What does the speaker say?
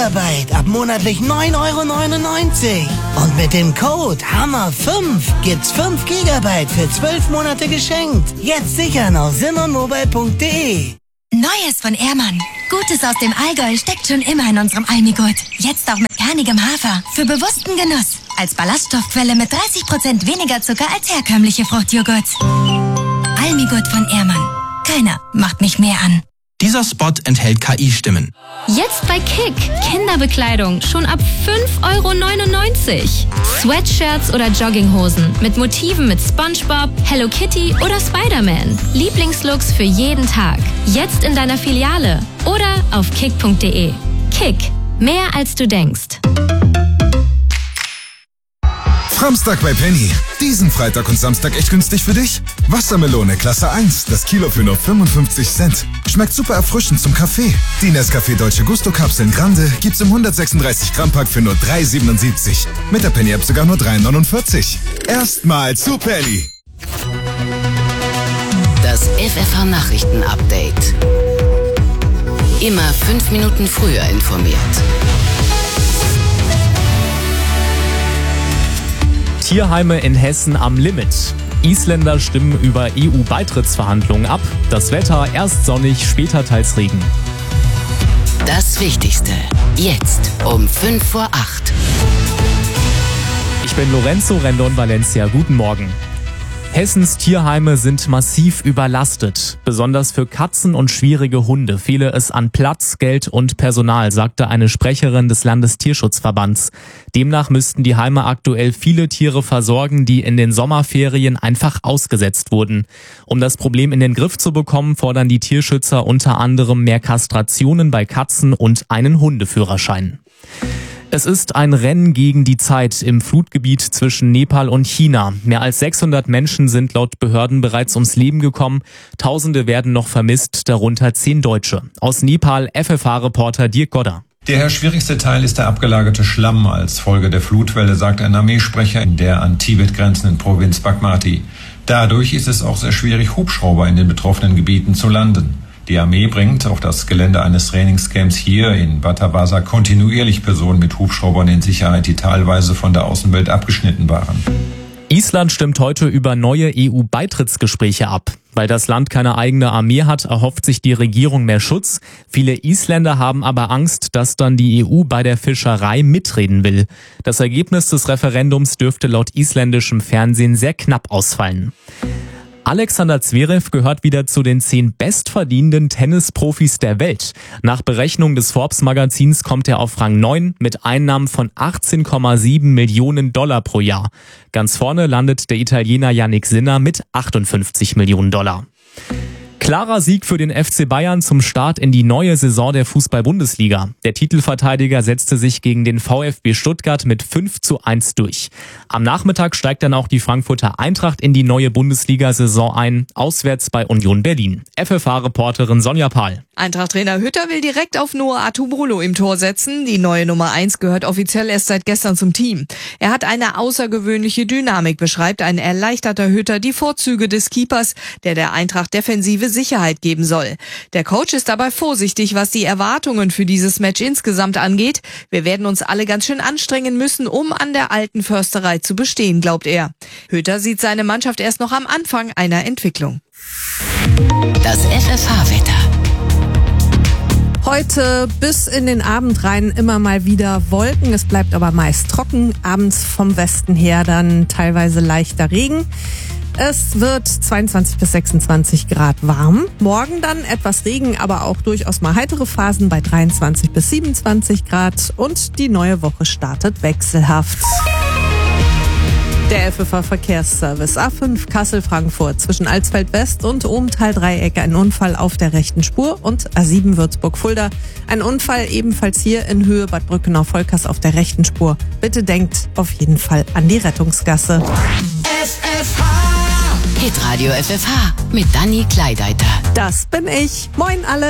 Gigabyte ab monatlich 9,99 €. Und mit dem Code HAMMER5 gibt's 5 Gigabyte für 12 Monate geschenkt. Jetzt sichern auf simonmobile.de. Neues von Ehrmann. Gutes aus dem Allgäu steckt schon immer in unserem Almigurt. Jetzt auch mit kernigem Hafer. Für bewussten Genuss. Als Ballaststoffquelle mit 30% weniger Zucker als herkömmliche Fruchtjoghurt. Almigurt von Ehrmann. Keiner macht mich mehr an. Dieser Spot enthält KI-Stimmen. Jetzt bei Kick. Kinderbekleidung schon ab 5,99 €. Sweatshirts oder Jogginghosen mit Motiven mit SpongeBob, Hello Kitty oder Spider-Man. Lieblingslooks für jeden Tag. Jetzt in deiner Filiale oder auf kick.de. Kick. Mehr als du denkst. Samstag bei Penny. Diesen Freitag und Samstag echt günstig für dich? Wassermelone Klasse 1, das Kilo für nur 55 Cent. Schmeckt super erfrischend zum Kaffee. Die Nescafé Dolce Gusto Kapseln Grande gibt's im 136 Gramm Pack für nur 3,77. Mit der Penny App sogar nur 3,49. Erstmal zu Penny. Das FFH Nachrichten Update. Immer 5 Minuten früher informiert. Tierheime in Hessen am Limit. Isländer stimmen über EU-Beitrittsverhandlungen ab. Das Wetter erst sonnig, später teils Regen. Das Wichtigste. Jetzt um 5 vor 8. Ich bin Lorenzo Rendon Valencia. Guten Morgen. Hessens Tierheime sind massiv überlastet. Besonders für Katzen und schwierige Hunde fehle es an Platz, Geld und Personal, sagte eine Sprecherin des Landestierschutzverbands. Demnach müssten die Heime aktuell viele Tiere versorgen, die in den Sommerferien einfach ausgesetzt wurden. Um das Problem in den Griff zu bekommen, fordern die Tierschützer unter anderem mehr Kastrationen bei Katzen und einen Hundeführerschein. Es ist ein Rennen gegen die Zeit im Flutgebiet zwischen Nepal und China. Mehr als 600 Menschen sind laut Behörden bereits ums Leben gekommen. Tausende werden noch vermisst, darunter 10 Deutsche. Aus Nepal FFH-Reporter Dirk Godder. Der schwierigste Teil ist der abgelagerte Schlamm als Folge der Flutwelle, sagt ein Armeesprecher in der an Tibet grenzenden Provinz Bagmati. Dadurch ist es auch sehr schwierig, Hubschrauber in den betroffenen Gebieten zu landen. Die Armee bringt auf das Gelände eines Trainingscamps hier in Batabasa kontinuierlich Personen mit Hubschraubern in Sicherheit, die teilweise von der Außenwelt abgeschnitten waren. Island stimmt heute über neue EU-Beitrittsgespräche ab. Weil das Land keine eigene Armee hat, erhofft sich die Regierung mehr Schutz. Viele Isländer haben aber Angst, dass dann die EU bei der Fischerei mitreden will. Das Ergebnis des Referendums dürfte laut isländischem Fernsehen sehr knapp ausfallen. Alexander Zverev gehört wieder zu den 10 bestverdienenden Tennisprofis der Welt. Nach Berechnung des Forbes-Magazins kommt er auf Rang 9 mit Einnahmen von 18,7 Millionen $ pro Jahr. Ganz vorne landet der Italiener Jannik Sinner mit 58 Millionen $. Klarer Sieg für den FC Bayern zum Start in die neue Saison der Fußball-Bundesliga. Der Titelverteidiger setzte sich gegen den VfB Stuttgart mit 5:1 durch. Am Nachmittag steigt dann auch die Frankfurter Eintracht in die neue Bundesliga-Saison ein, auswärts bei Union Berlin. FFH-Reporterin Sonja Pahl. Eintracht-Trainer Hütter will direkt auf Noah Atubolo im Tor setzen. Die neue Nummer 1 gehört offiziell erst seit gestern zum Team. Er hat eine außergewöhnliche Dynamik, beschreibt ein erleichterter Hütter die Vorzüge des Keepers, der Eintracht defensive Sicherheit geben soll. Der Coach ist dabei vorsichtig, was die Erwartungen für dieses Match insgesamt angeht. Wir werden uns alle ganz schön anstrengen müssen, um an der alten Försterei zu bestehen, glaubt er. Hütter sieht seine Mannschaft erst noch am Anfang einer Entwicklung. Das FFH-Wetter. Heute bis in den Abend rein immer mal wieder Wolken. Es bleibt aber meist trocken. Abends vom Westen her dann teilweise leichter Regen. Es wird 22 bis 26 Grad warm. Morgen dann etwas Regen, aber auch durchaus mal heitere Phasen bei 23 bis 27 Grad. Und die neue Woche startet wechselhaft. Der FFH-Verkehrsservice A5 Kassel-Frankfurt zwischen Alsfeld-West und Ohmtal-Dreieck ein Unfall auf der rechten Spur und A7 Würzburg-Fulda ein Unfall ebenfalls hier in Höhe Bad Brückenau-Volkers auf der rechten Spur. Bitte denkt auf jeden Fall an die Rettungsgasse. Hitradio FFH mit Dani Kleideiter. Das bin ich. Moin alle.